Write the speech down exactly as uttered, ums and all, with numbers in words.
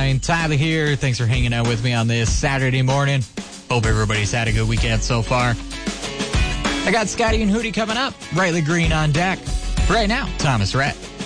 nine. Tyler here. Thanks for hanging out with me on this Saturday morning. Hope everybody's had a good weekend so far. I got Scotty and Hootie coming up. Riley Green on deck. Right now, Thomas Rhett.